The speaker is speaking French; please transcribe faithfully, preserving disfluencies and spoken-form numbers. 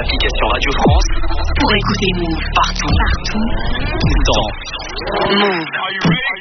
l'application Radio France pour écouter Move partout, partout, tout le temps. Move.